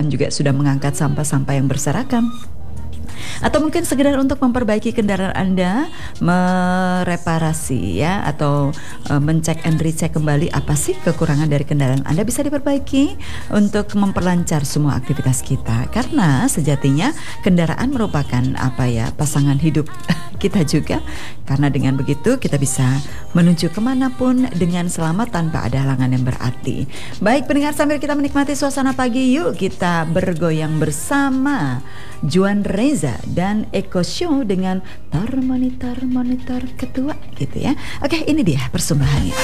kendaraan juga sudah mengangkat sampah-sampah yang berserakan. Atau mungkin sekedar untuk memperbaiki kendaraan Anda, mereparasi ya, atau mencek and recheck kembali apa sih kekurangan dari kendaraan Anda, bisa diperbaiki untuk memperlancar semua aktivitas kita. Karena sejatinya kendaraan merupakan pasangan hidup kita juga. Karena dengan begitu kita bisa menuju kemanapun dengan selamat tanpa ada halangan yang berarti. Baik pendengar, sambil kita menikmati suasana pagi, yuk kita bergoyang bersama Juan Reza dan Eko Show dengan Monitor Ketua gitu ya. Oke, ini dia persembahannya.